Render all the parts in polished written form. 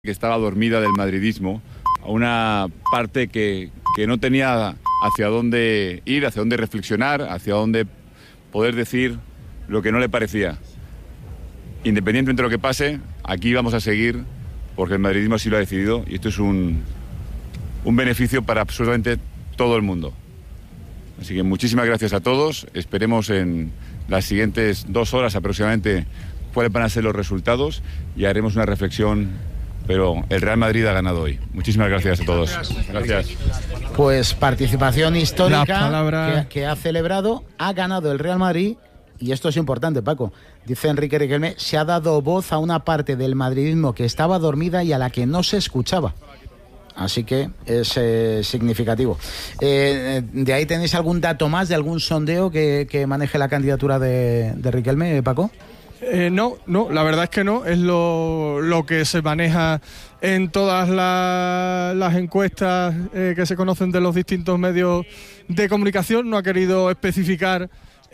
que estaba dormida del madridismo, a una parte que no tenía hacia dónde ir, hacia dónde reflexionar, hacia dónde poder decir lo que no le parecía. Independientemente de lo que pase, aquí vamos a seguir porque el madridismo así lo ha decidido y esto es un beneficio para absolutamente todo el mundo. Así que muchísimas gracias a todos. Esperemos en las siguientes 2 horas aproximadamente cuáles van a ser los resultados y haremos una reflexión. Pero el Real Madrid ha ganado hoy. Muchísimas gracias a todos. Gracias. Pues participación histórica que ha celebrado, ha ganado el Real Madrid. Y esto es importante, Paco. Dice Enrique Riquelme, se ha dado voz a una parte del madridismo que estaba dormida y a la que no se escuchaba. Así que es significativo. ¿De ahí tenéis algún dato más, de algún sondeo que maneje la candidatura de Riquelme, Paco? No, la verdad es que no. Es lo que se maneja en todas las encuestas que se conocen de los distintos medios de comunicación. No ha querido especificar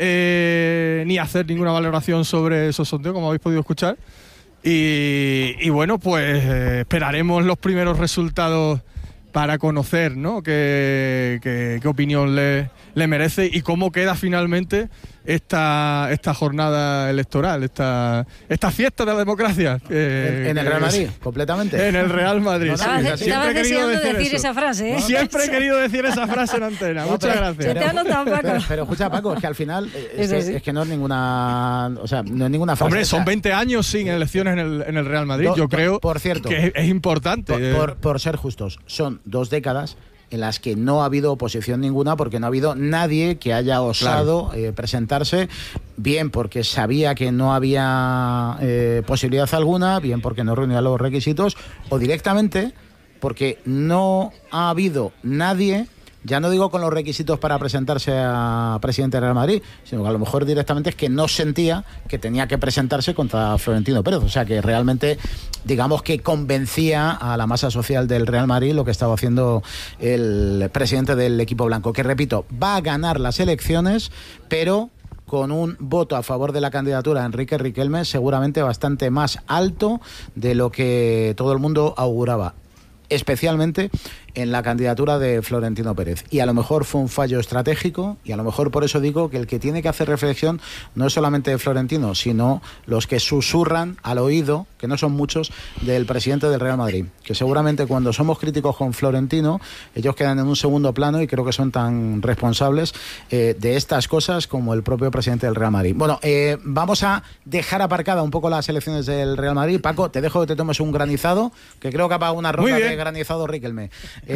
ni hacer ninguna valoración sobre esos sondeos, como habéis podido escuchar. Y bueno, pues esperaremos los primeros resultados para conocer, ¿no?, qué opinión le merece y cómo queda finalmente esta jornada electoral, esta fiesta de la democracia. En el Real Madrid, completamente. En el Real Madrid. Estabas deseando decir esa frase, ¿eh? Siempre he querido decir esa frase en antena. Muchas gracias. Se te ha notado, Paco. Pero escucha, Paco, es que al final es que no es ninguna, o sea, no es ninguna frase. Hombre, son 20 años sin elecciones en el Real Madrid. Yo creo, por cierto, que es importante. Por ser justos, son 2 décadas en las que no ha habido oposición ninguna, porque no ha habido nadie que haya osado presentarse, bien porque sabía que no había posibilidad alguna, bien porque no reunía los requisitos, o directamente porque no ha habido nadie, ya no digo con los requisitos para presentarse a presidente del Real Madrid, sino que a lo mejor directamente es que no sentía que tenía que presentarse contra Florentino Pérez. O sea que realmente, digamos que convencía a la masa social del Real Madrid lo que estaba haciendo el presidente del equipo blanco, que repito, va a ganar las elecciones, pero con un voto a favor de la candidatura de Enrique Riquelme seguramente bastante más alto de lo que todo el mundo auguraba, especialmente en la candidatura de Florentino Pérez. Y a lo mejor fue un fallo estratégico, y a lo mejor por eso digo que el que tiene que hacer reflexión no es solamente de Florentino, sino los que susurran al oído, que no son muchos, del presidente del Real Madrid, que seguramente cuando somos críticos con Florentino, ellos quedan en un segundo plano y creo que son tan responsables de estas cosas como el propio presidente del Real Madrid. Bueno, vamos a dejar aparcada un poco las elecciones del Real Madrid. Paco, te dejo que te tomes un granizado, que creo que ha pagado una ronda de granizado Riquelme.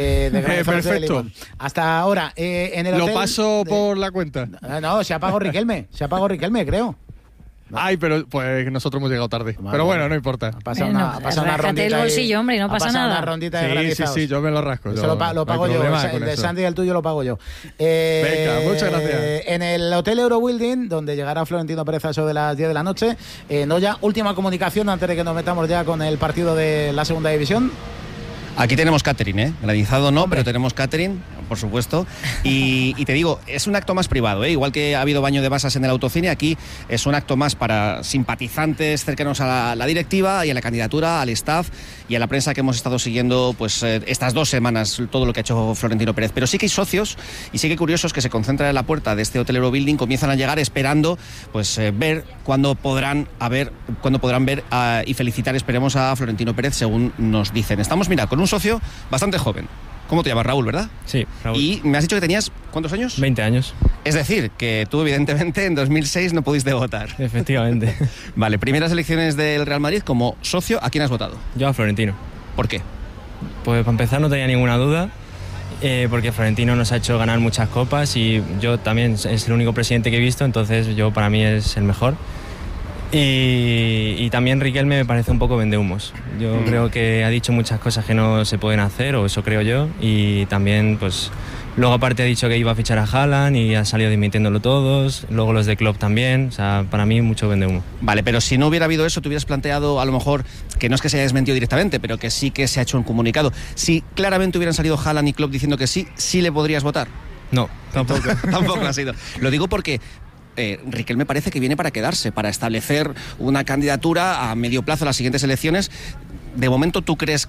Perfecto. Hasta ahora, en el hotel... Lo paso por la cuenta. No, se ha pagado Riquelme, creo. No. Ay, pero pues nosotros hemos llegado tarde. Vale, pero bueno, no importa. Pasa una rondita el bolsillo, hombre, no pasa nada. Una rondita de granizados. Sí, yo me lo rasco. Eso lo pago yo. El de Sandy y el tuyo lo pago yo. Venga, muchas gracias. En el Hotel Eurobuilding, donde llegará Florentino Pérez a eso de las 10 de la noche. Noya, última comunicación antes de que nos metamos ya con el partido de la segunda división. Aquí tenemos catering, granizado no, pero tenemos catering, por supuesto. Y te digo, es un acto más privado, igual que ha habido baño de masas en el autocine, aquí es un acto más para simpatizantes cercanos a la directiva y a la candidatura, al staff y a la prensa que hemos estado siguiendo pues estas 2 semanas, todo lo que ha hecho Florentino Pérez. Pero sí que hay socios y sí que hay curiosos que se concentran en la puerta de este Hotel Eurobuilding, comienzan a llegar esperando pues ver cuándo podrán ver y felicitar, esperemos, a Florentino Pérez, según nos dicen. Estamos, mira, con un socio bastante joven. ¿Cómo te llamas, Raúl, verdad? Sí, Raúl. Y me has dicho que tenías, ¿cuántos años? 20 años. Es decir, que tú evidentemente en 2006 no pudiste votar. Efectivamente. Vale, primeras elecciones del Real Madrid como socio, ¿a quién has votado? Yo a Florentino. ¿Por qué? Pues para empezar no tenía ninguna duda, porque Florentino nos ha hecho ganar muchas copas y yo también es el único presidente que he visto, entonces para mí es el mejor. Y también Riquelme me parece un poco vendehumos. Yo creo que ha dicho muchas cosas que no se pueden hacer, o eso creo yo, y también pues luego aparte ha dicho que iba a fichar a Haaland y ha salido dimitiéndolo todos, luego los de Klopp también, o sea, para mí mucho vendehumo. Vale, pero si no hubiera habido eso, te hubieras planteado a lo mejor, que no es que se haya desmentido directamente, pero que sí que se ha hecho un comunicado. Si claramente hubieran salido Haaland y Klopp diciendo que sí, ¿sí le podrías votar? No, tampoco. Tampoco ha sido. Lo digo porque Riquelme parece que viene para quedarse, para establecer una candidatura a medio plazo a las siguientes elecciones. De momento, ¿tú crees